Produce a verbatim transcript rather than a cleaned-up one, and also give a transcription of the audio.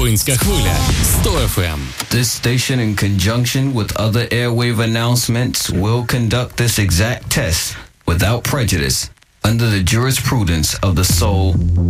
Воїнська хвиля сто еф ем. This station, in conjunction with other airwave announcements, will conduct this exact test without prejudice under the jurisprudence of the Seoul